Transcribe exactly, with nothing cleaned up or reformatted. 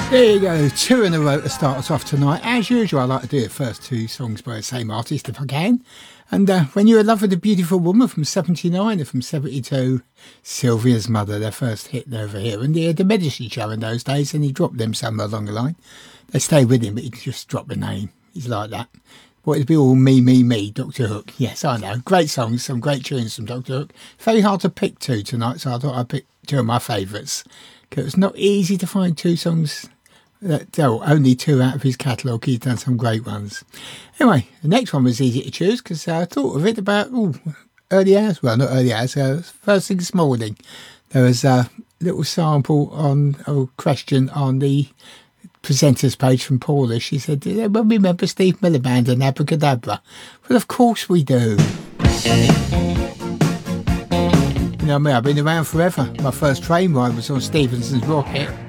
There you go, two in a row to start us off tonight. As usual, I like to do the first two songs by the same artist if I can. And uh, When You're in Love with a Beautiful Woman from seventy-nine and from seventy-two, Sylvia's Mother, their first hit over here. And he had the Medici show in those days and he dropped them somewhere along the line. They stayed with him, but he just dropped the name. He's like that. Well, it'd be all me, me, me, Doctor Hook. Yes, I know. Great songs, some great tunes from Doctor Hook. Very hard to pick two tonight, so I thought I'd pick two of my favourites. Because it's not easy to find two songs. That, oh, only two out of his catalogue. He's done some great ones. Anyway, the next one was easy to choose because uh, I thought of it about ooh, early hours. Well, not early hours. Uh, first thing this morning, there was a little sample on a question on the presenters page from Paula. She said, "Do anyone remember Steve Miliband and Abracadabra?" Well, of course we do. You know me, I've been around forever. My first train ride was on Stephenson's Rocket.